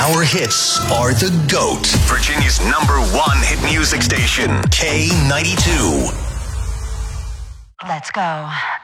Our hits are the GOAT. Virginia's #1 hit music station, K92. Let's go.